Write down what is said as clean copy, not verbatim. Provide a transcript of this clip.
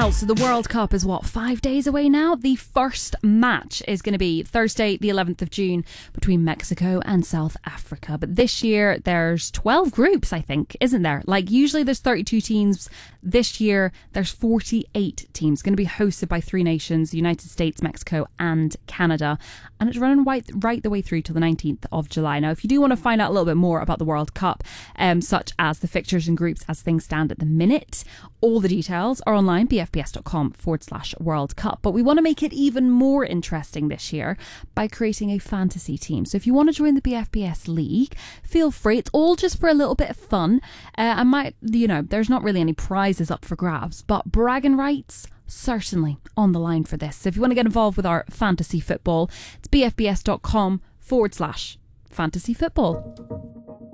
Well, so the World Cup is 5 days away now? The first match is going to be Thursday, the 11th of June, between Mexico and South Africa. But this year, there's 12 groups, I think, isn't there? Like, usually there's 32 teams. This year, there's 48 teams. Going to be hosted by three nations, the United States, Mexico, and Canada. And it's running right the way through to the 19th of July. Now, if you do want to find out a little bit more about the World Cup, such as the fixtures and groups as things stand at the minute, all the details are online, bfbs.com/World Cup. But we want to make it even more interesting this year by creating a fantasy team. So if you want to join the BFBS League, feel free. It's all just for a little bit of fun. There's not really any prizes up for grabs, but bragging rights certainly on the line for this. So if you want to get involved with our fantasy football, it's bfbs.com/fantasy football.